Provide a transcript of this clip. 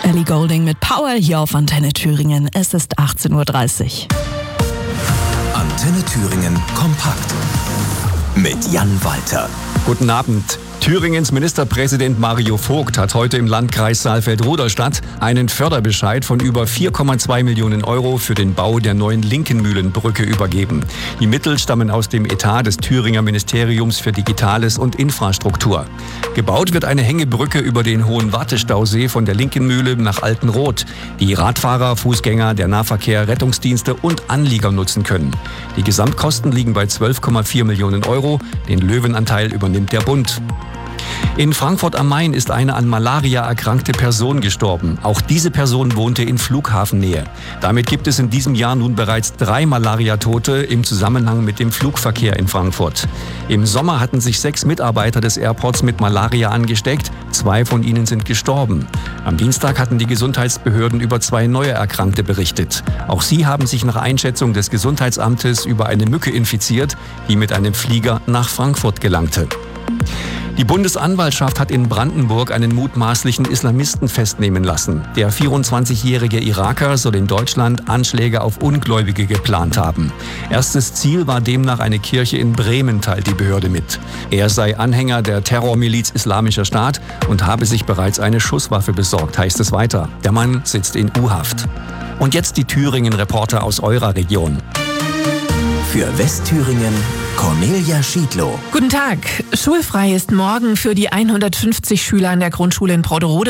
Ellie Goulding mit Power hier auf Antenne Thüringen. Es ist 18:30 Uhr. Antenne Thüringen kompakt mit Jan Walter. Guten Abend. Thüringens Ministerpräsident Mario Vogt hat heute im Landkreis Saalfeld-Rudolstadt einen Förderbescheid von über 4,2 Millionen Euro für den Bau der neuen Linkenmühlenbrücke übergeben. Die Mittel stammen aus dem Etat des Thüringer Ministeriums für Digitales und Infrastruktur. Gebaut wird eine Hängebrücke über den Hohen Wartestausee von der Linkenmühle nach Altenroth, die Radfahrer, Fußgänger, der Nahverkehr, Rettungsdienste und Anlieger nutzen können. Die Gesamtkosten liegen bei 12,4 Millionen Euro. Den Löwenanteil übernimmt der Bund. In Frankfurt am Main ist eine an Malaria erkrankte Person gestorben. Auch diese Person wohnte in Flughafennähe. Damit gibt es in diesem Jahr nun bereits 3 Malariatote im Zusammenhang mit dem Flugverkehr in Frankfurt. Im Sommer hatten sich 6 Mitarbeiter des Airports mit Malaria angesteckt. 2 von ihnen sind gestorben. Am Dienstag hatten die Gesundheitsbehörden über 2 neue Erkrankte berichtet. Auch sie haben sich nach Einschätzung des Gesundheitsamtes über eine Mücke infiziert, die mit einem Flieger nach Frankfurt gelangte. Die Bundesanwaltschaft hat in Brandenburg einen mutmaßlichen Islamisten festnehmen lassen. Der 24-jährige Iraker soll in Deutschland Anschläge auf Ungläubige geplant haben. Erstes Ziel war demnach eine Kirche in Bremen, teilt die Behörde mit. Er sei Anhänger der Terrormiliz Islamischer Staat und habe sich bereits eine Schusswaffe besorgt, heißt es weiter. Der Mann sitzt in U-Haft. Und jetzt die Thüringen-Reporter aus eurer Region. Für Westthüringen Cornelia Schiedlow. Guten Tag. Schulfrei ist morgen für die 150 Schüler an der Grundschule in Broderode.